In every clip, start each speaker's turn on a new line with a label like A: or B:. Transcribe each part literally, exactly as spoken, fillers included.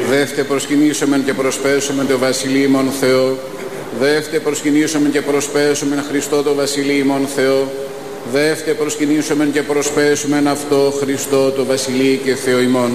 A: Δεύτε προσκυνήσομεν και προσπέσομεν το βασιλείμον Θεό. Δεύτε προσκυνήσομεν και προσπέσομεν Χριστό το βασιλείμον Θεό. Δεύτε προσκυνήσομεν και προσπέσομεν αυτό Χριστό το βασιλεί και Θεό ημών.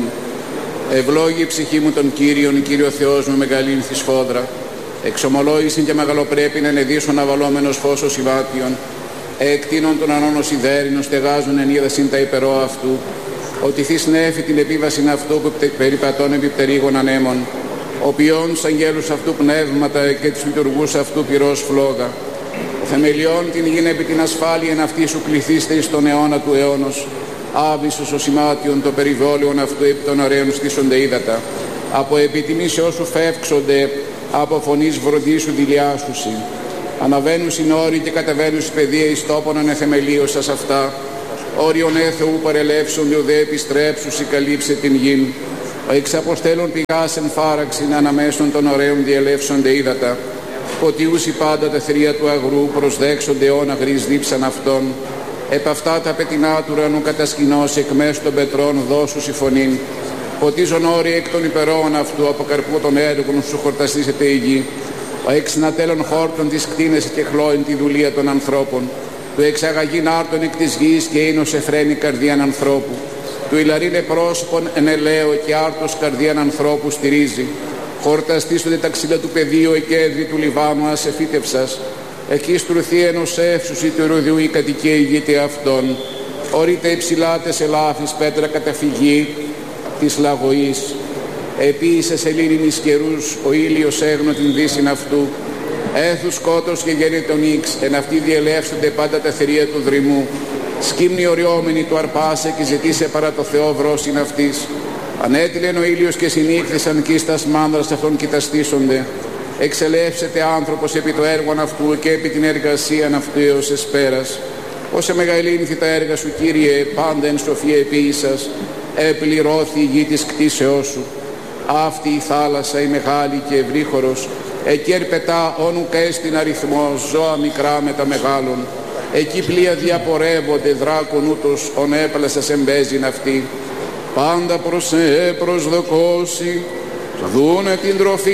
A: Ευλόγη η ψυχή μου τον Κύριον, Κύριο Θεός μου μεγαλήν θυσφόδρα. Εξομολόγησιν και μεγαλοπρέπειν ενεδίσον αβαλόμενος φώσος υβάτιον. Εκτείνων των ανώνος ιδέρινων στεγάζουν εν είδασιν τα υπερό αυτού. Ότι θείς νέφη την επίβασιν αυτού που περιπατών επιπτερίγων ανέμων. Ο ποιόν τους αγγέλους αυτού πνεύματα και τους λειτουργούς αυτού πυρός φλόγα. Ο θεμελιών την γην επί την ασφάλεια εν αυτή σου κληθήστε εις τον αιώνα του αιώνος. Άβυσσος ο σημάτιον το περιβόλαιον αυτού επί των ωραίων στήσονται ύδατα. Από επιτιμήσεώς σου φεύξονται, από φωνής βροντίσου δηλιάσουσι. Αναβαίνουν συνόροι και κατεβαίνουν στις παιδεία εις τόπον ανεθεμελίωσας αυτά. Όριον έθεου παρελεύσονται ουδέ επιστρέψουσι καλύψε την γην. Ο εξαποστέλων πηγάς εν φάραξιν αναμέσων των ωραίων διελεύσονται ύδατα. Ποτιούσι πάντα τα θρία του αγρού προσδέξονται αιώνα γρής δίψαν αυτών. Επ' αυτά τα πετεινά του ουρανού κατασκηνώσει εκ μέσου των πετρών δώσουσι φωνήν. Ποτίζον όροι εκ των υπερών αυτού από καρπού των έργων σου χορταστήσεται η γη. Ο εξνατέλων χόρτων της κτίνεσαι και χλώην τη δουλεία των ανθρώπων. Του εξαγαγήν άρτων εκ της γης και ίνος εφραίνει καρδίαν ανθρώπου. Του ηλαρίνε πρόσωπον εν ελαίο και άρτος καρδίαν ανθρώπου στηρίζει. Χορταστήσονται τα ξύλα του πεδίου εκέδρη του Λιβάνου ασεφίτευσας. Εκεί στρουθεί ενός εύσουσι του Ηρωδιού η κατοικία ηγείται αυτών. Ορείται υψηλάτες ελάφης πέτρα καταφυγή της λαγωής. Επίσης σελήνινης καιρούς ο ήλιος έγνω την δύσιν αυτού. Έθους σκότος και γέννη τον ίξ, εν αυτοί διελεύσονται πάντα τα θηρία του δρυμού. Σκύμνη οριόμενη του αρπάσε και ζητήσε παρά το Θεό βρόσιν αυτής. Ανέτειλεν ο ήλιος και συνήχθησαν κι στας μάνδρας αυτών κοιταστήσονται. Εξελεύσεται άνθρωπος επί το έργον αυτού και επί την εργασίαν αυτού έως εσπέρας. Όσε μεγαλύνθη τα έργα σου Κύριε, πάντα εν σοφία επίησας, επληρώθη η γη της κτίσεώς σου. Αυτή η θάλασσα η μεγάλη και ευρύχωρος, εκεί ερπετά όνου καίστην αριθμός, ζώα μικρά με τα μεγάλων. Εκεί πλοία διαπορεύονται, δράκον ούτως, ον έπλασας εμπέζειν αυτή. Πάντα προς σε προσδοκώσει, δούνε την τροφή